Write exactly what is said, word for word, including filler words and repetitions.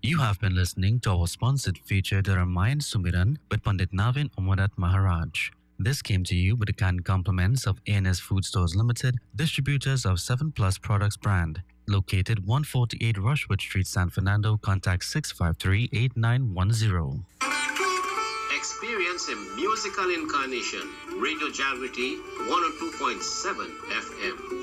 You have been listening to our sponsored feature The Ramayan Sumiran with Pandit Navin Omodat Maharaj. This came to you with the kind compliments of A N S Food Stores Limited, distributors of seven Plus Products brand. Located one forty-eight Rushwood Street, San Fernando. Contact six five three, eight nine one zero. Experience a musical incarnation. Radio Jalvity one oh two point seven F M.